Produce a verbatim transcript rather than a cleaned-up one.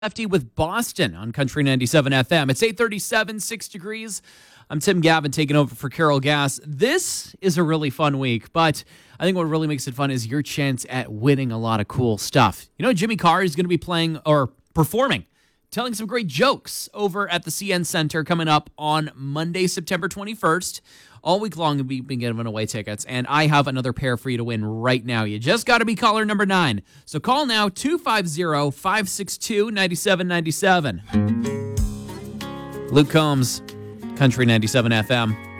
Lefty with Boston on Country ninety-seven F M. It's eight thirty-seven, six degrees. I'm Tim Gavin taking over for Carol Gass. This is a really fun week, but I think what really makes it fun is your chance at winning a lot of cool stuff. You know, Jimmy Carr is going to be playing or performing, telling some great jokes over at the C N Center coming up on Monday, September twenty-first. All week long, we've been giving away tickets, and I have another pair for you to win right now. You just got to be caller number nine. So call now, two five zero, five six two, nine seven nine seven. Luke Combs, Country ninety-seven F M.